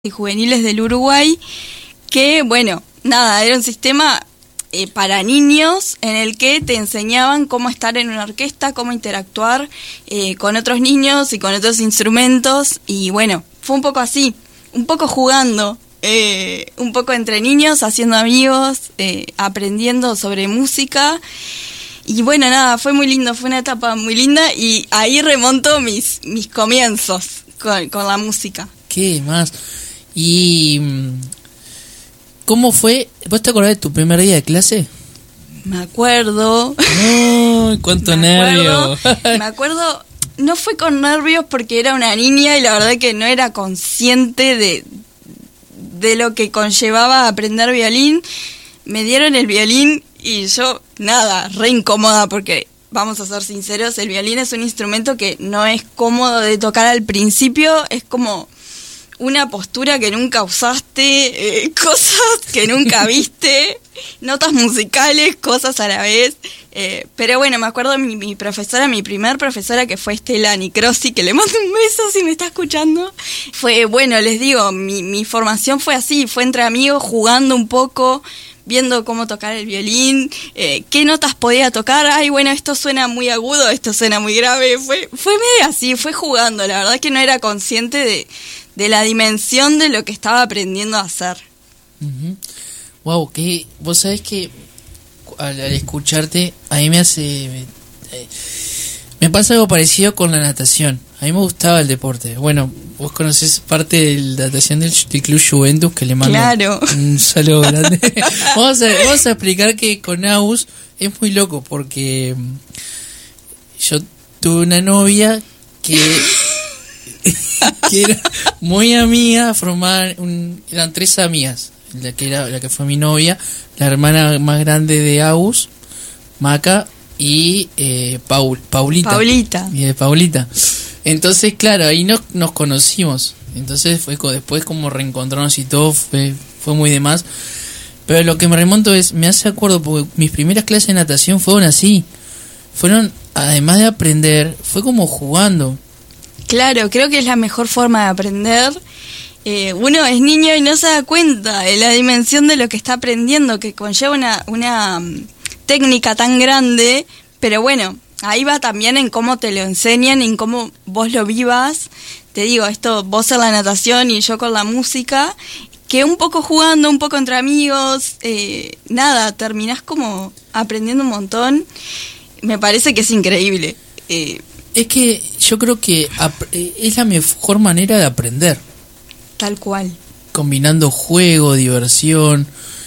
y juveniles del Uruguay, que bueno, nada, era un sistema para niños en el que te enseñaban cómo estar en una orquesta, cómo interactuar con otros niños y con otros instrumentos, y bueno, fue un poco así, un poco jugando, un poco entre niños, haciendo amigos, aprendiendo sobre música. Y bueno, nada, fue muy lindo, fue una etapa muy linda y ahí remonto mis comienzos con la música. ¿Qué más? ¿Y cómo fue? ¿Vos te acordás de tu primer día de clase? Me acuerdo. ¡Ay, cuánto nervio! Me acuerdo, no fue con nervios porque era una niña y la verdad que no era consciente de lo que conllevaba aprender violín. Me dieron el violín y yo, nada, re incómoda porque, vamos a ser sinceros, el violín es un instrumento que no es cómodo de tocar al principio, es como una postura que nunca usaste, cosas que nunca viste, notas musicales, cosas a la vez. Pero bueno, me acuerdo de mi profesora, mi primer profesora, que fue Estela Nicrosi, que le mando un beso si me está escuchando. Fue, bueno, les digo, mi formación fue así, fue entre amigos, jugando un poco, viendo cómo tocar el violín, qué notas podía tocar. Ay, bueno, esto suena muy agudo, esto suena muy grave. Fue medio así, fue jugando. La verdad que no era consciente de la dimensión de lo que estaba aprendiendo a hacer. Uh-huh. Wow, que vos sabés que al escucharte a mí me pasa algo parecido con la natación. A mí me gustaba el deporte. Bueno, vos conocés parte de la natación del Club Juventus, que le mando un saludo grande. Vamos a explicar que con Aus es muy loco porque yo tuve una novia que era muy amiga, eran 3 amigas, la que fue mi novia, la hermana más grande de Aus, Maca, y Paulita. Y de Paulita. Entonces, claro, ahí nos conocimos. Entonces después como reencontrarnos y todo fue muy de más. Pero lo que me remonto me hace acuerdo porque mis primeras clases de natación fueron así. Fueron, además de aprender, fue como jugando. Claro, creo que es la mejor forma de aprender. Uno es niño y no se da cuenta de la dimensión de lo que está aprendiendo, que conlleva una técnica tan grande, pero bueno, ahí va también en cómo te lo enseñan, en cómo vos lo vivas. Te digo, esto, vos en la natación y yo con la música, que un poco jugando, un poco entre amigos, nada, terminás como aprendiendo un montón. Me parece que es increíble. Es que yo creo que es la mejor manera de aprender. Tal cual. Combinando juego, diversión,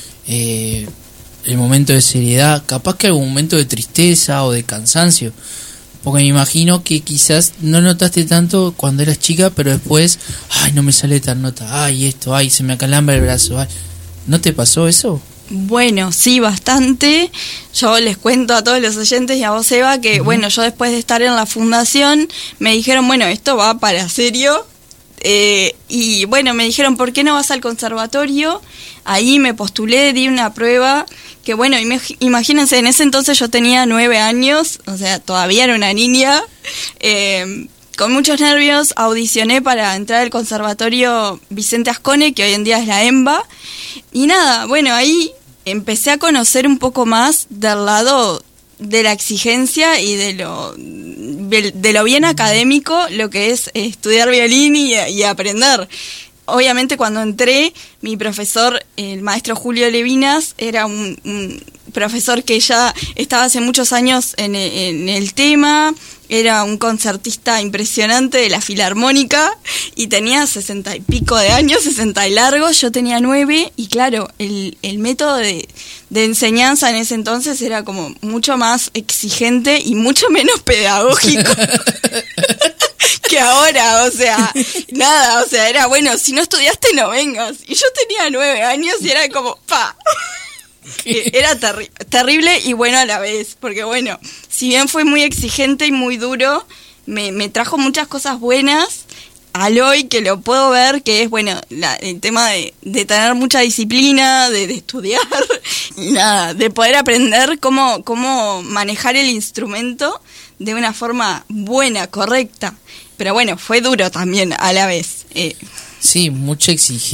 el momento de seriedad, capaz que algún momento de tristeza o de cansancio. Porque me imagino que quizás no notaste tanto cuando eras chica, pero después, ay, no me sale tal nota, ay, esto, ay, se me acalambra el brazo, ay. ¿No te pasó eso? Bueno, sí, bastante. Yo les cuento a todos los oyentes y a vos, Eva, que bueno, yo después de estar en la fundación me dijeron, bueno, esto va para serio. Y bueno, me dijeron, ¿por qué no vas al conservatorio? Ahí me postulé, di una prueba, que bueno, imagínense, en ese entonces yo tenía 9 años, o sea, todavía era una niña, con muchos nervios audicioné para entrar al conservatorio Vicente Ascone, que hoy en día es la EMBA, y nada, bueno, ahí empecé a conocer un poco más del lado de la exigencia y de lo bien académico, lo que es estudiar violín y aprender. Obviamente cuando entré, mi profesor, el maestro Julio Levinas, era un profesor que ya estaba hace muchos años en el tema, era un concertista impresionante de la Filarmónica y tenía 60 y pico de años, 60 y largos, yo tenía 9 y claro, el método de enseñanza en ese entonces era como mucho más exigente y mucho menos pedagógico que ahora, o sea, nada, o sea, era bueno, si no estudiaste no vengas, y yo tenía 9 años y era como, ¡pa! Era terrible y bueno a la vez, porque bueno, si bien fue muy exigente y muy duro, me trajo muchas cosas buenas al hoy que lo puedo ver, que es bueno el tema de tener mucha disciplina, de estudiar, y nada, de poder aprender cómo manejar el instrumento de una forma buena, correcta. Pero bueno, fue duro también a la vez. Sí, mucha exigencia.